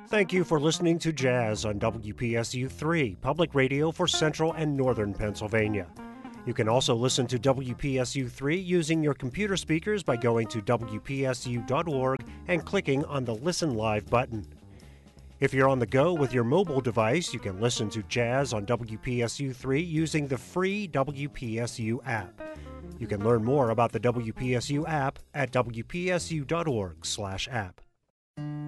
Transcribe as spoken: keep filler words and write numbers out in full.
Thank you for listening to Jazz on W P S U three, public radio for central and northern Pennsylvania. You can also listen to W P S U three using your computer speakers by going to W P S U dot org and clicking on the Listen Live button. If you're on the go with your mobile device, you can listen to Jazz on W P S U three using the free W P S U app. You can learn more about the W P S U app at W P S U dot org slash app.